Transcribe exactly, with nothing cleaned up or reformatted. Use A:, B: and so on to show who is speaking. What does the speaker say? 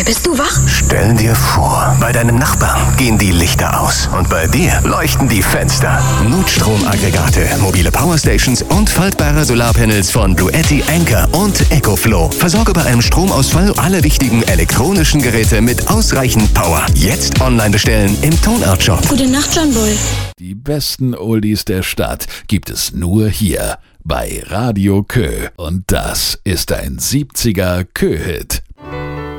A: Boy, bist du wach?
B: Stell dir vor, bei deinem Nachbarn gehen die Lichter aus und bei dir leuchten die Fenster. Notstromaggregate, mobile Powerstations und faltbare Solarpanels von Bluetti, Anker und EcoFlow. Versorge bei einem Stromausfall alle wichtigen elektronischen Geräte mit ausreichend Power. Jetzt online bestellen im Tonart Shop.
A: Gute Nacht, John Boy.
C: Die besten Oldies der Stadt gibt es nur hier bei Radio Kö. Und das ist ein siebziger Kö-Hit.